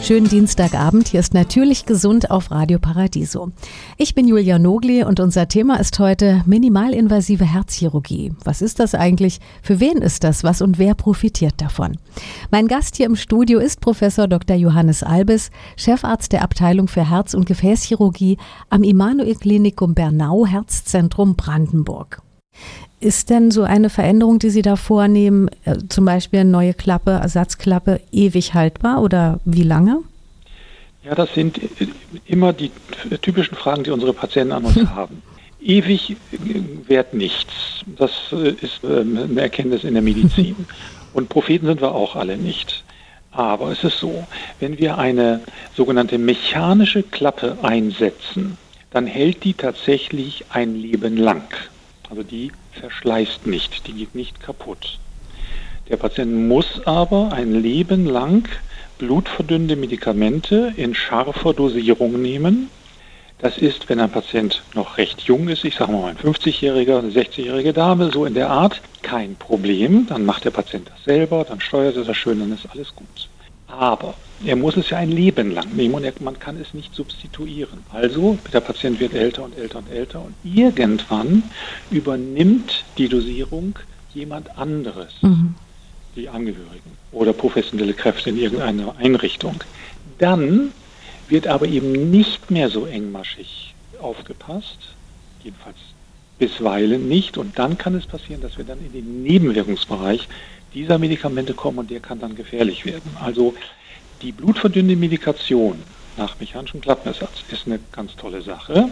Schönen Dienstagabend, hier ist Natürlich gesund auf Radio Paradiso. Ich bin Julia Nogli und unser Thema ist heute minimalinvasive Herzchirurgie. Was ist das eigentlich? Für wen ist das was und wer profitiert davon? Mein Gast hier im Studio ist Professor Dr. Johannes Albis, Chefarzt der Abteilung für Herz- und Gefäßchirurgie am Immanuel-Klinikum Bernau Herzzentrum Brandenburg. Ist denn so eine Veränderung, die Sie da vornehmen, zum Beispiel eine neue Klappe, Ersatzklappe, ewig haltbar oder wie lange? Ja, das sind immer die typischen Fragen, die unsere Patienten an uns haben. Ewig währt nichts. Das ist eine Erkenntnis in der Medizin. Und Propheten sind wir auch alle nicht. Aber es ist so, wenn wir eine sogenannte mechanische Klappe einsetzen, dann hält die tatsächlich ein Leben lang. Also die verschleißt nicht, die geht nicht kaputt. Der Patient muss aber ein Leben lang blutverdünnende Medikamente in scharfer Dosierung nehmen. Das ist, wenn ein Patient noch recht jung ist, ich sage mal ein 50-jähriger, eine 60-jährige Dame, so in der Art, kein Problem. Dann macht der Patient das selber, dann steuert er das schön, dann ist alles gut. Aber er muss es ja ein Leben lang nehmen und man kann es nicht substituieren. Also der Patient wird älter und älter und älter und irgendwann übernimmt die Dosierung jemand anderes, die Angehörigen oder professionelle Kräfte in irgendeiner Einrichtung. Dann wird aber eben nicht mehr so engmaschig aufgepasst, jedenfalls bisweilen nicht. Und dann kann es passieren, dass wir dann in den Nebenwirkungsbereich dieser Medikamente kommen und der kann dann gefährlich werden. Also die blutverdünnende Medikation nach mechanischem Klappenersatz ist eine ganz tolle Sache.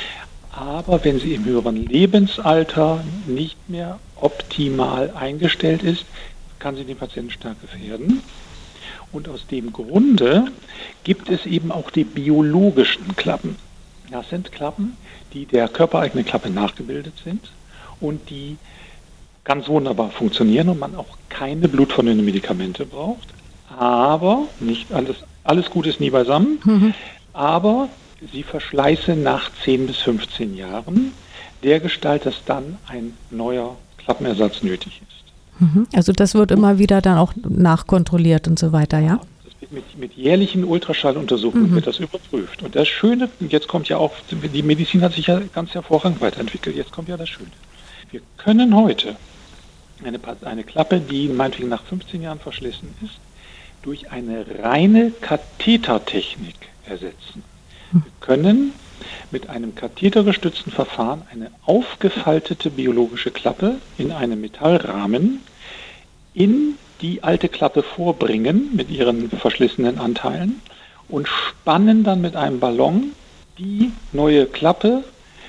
Aber wenn sie im höheren Lebensalter nicht mehr optimal eingestellt ist, kann sie den Patienten stark gefährden. Und aus dem Grunde gibt es eben auch die biologischen Klappen. Das sind Klappen, die der körpereigenen Klappe nachgebildet sind und die ganz wunderbar funktionieren und man auch keine blutverdünnenden Medikamente braucht. Aber, nicht alles gut ist nie beisammen, aber sie verschleißen nach 10 bis 15 Jahren dergestalt, dass dann ein neuer Klappenersatz nötig ist. Also das wird immer wieder dann auch nachkontrolliert und so weiter, ja? Das wird mit jährlichen Ultraschalluntersuchungen wird das überprüft. Und das Schöne, jetzt kommt ja auch, die Medizin hat sich ja ganz hervorragend weiterentwickelt, jetzt kommt ja das Schöne. Wir können heute eine Klappe, die meinetwegen nach 15 Jahren verschlissen ist, durch eine reine Kathetertechnik ersetzen. Wir können mit einem kathetergestützten Verfahren eine aufgefaltete biologische Klappe in einem Metallrahmen in die alte Klappe vorbringen mit ihren verschlissenen Anteilen und spannen dann mit einem Ballon die neue Klappe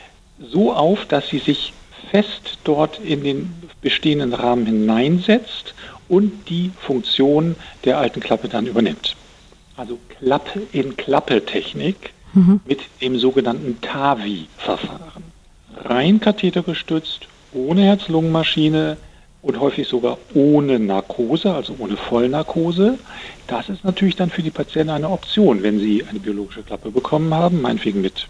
so auf, dass sie sich fest dort in den bestehenden Rahmen hineinsetzt und die Funktion der alten Klappe dann übernimmt. Also Klappe-in-Klappe-Technik mit dem sogenannten TAVI-Verfahren. Rein kathetergestützt, ohne Herz-Lungen-Maschine und häufig sogar ohne Narkose, also ohne Vollnarkose. Das ist natürlich dann für die Patienten eine Option, wenn sie eine biologische Klappe bekommen haben, meinetwegen mit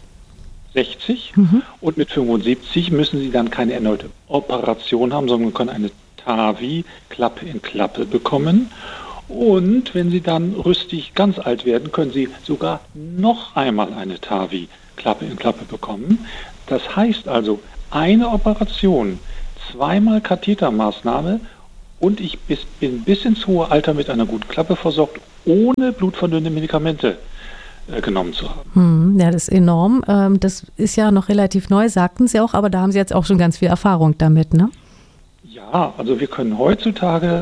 60 und mit 75 müssen sie dann keine erneute Operation haben, sondern können eine TAVI Klappe in Klappe bekommen. Und wenn sie dann rüstig ganz alt werden, können sie sogar noch einmal eine TAVI Klappe in Klappe bekommen. Das heißt also, eine Operation, zweimal Kathetermaßnahme und ich bin bis ins hohe Alter mit einer guten Klappe versorgt, ohne blutverdünnende Medikamente genommen zu haben. Ja, das ist enorm. Das ist ja noch relativ neu, sagten Sie auch, aber da haben Sie jetzt auch schon ganz viel Erfahrung damit, ne? Ja, also wir können heutzutage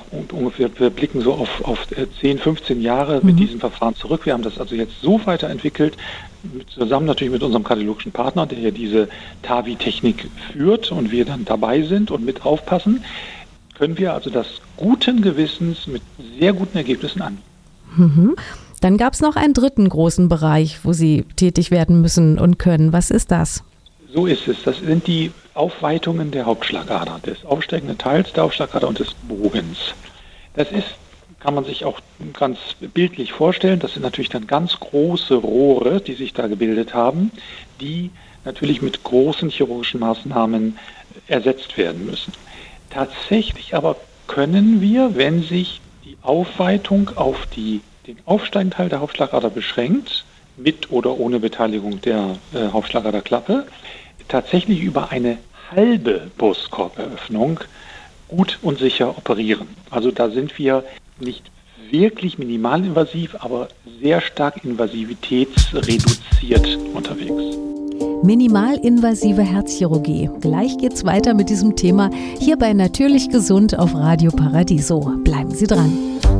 wir blicken so auf 10, 15 Jahre mit diesem Verfahren zurück. Wir haben das also jetzt so weiterentwickelt, zusammen natürlich mit unserem kardiologischen Partner, der hier diese TAVI-Technik führt und wir dann dabei sind und mit aufpassen, können wir also das guten Gewissens mit sehr guten Ergebnissen anbieten. Dann gab es noch einen dritten großen Bereich, wo Sie tätig werden müssen und können. Was ist das? So ist es. Das sind die Aufweitungen der Hauptschlagader, des aufsteigenden Teils der Hauptschlagader und des Bogens. Das kann man sich auch ganz bildlich vorstellen. Das sind natürlich dann ganz große Rohre, die sich da gebildet haben, die natürlich mit großen chirurgischen Maßnahmen ersetzt werden müssen. Tatsächlich aber können wir, wenn sich die Aufweitung auf die den aufsteigenden Teil der Hauptschlagader beschränkt, mit oder ohne Beteiligung der Hauptschlagaderklappe, tatsächlich über eine halbe Brustkorberöffnung gut und sicher operieren. Also da sind wir nicht wirklich minimalinvasiv, aber sehr stark invasivitätsreduziert unterwegs. Minimalinvasive Herzchirurgie. Gleich geht's weiter mit diesem Thema hier bei Natürlich Gesund auf Radio Paradiso. Bleiben Sie dran.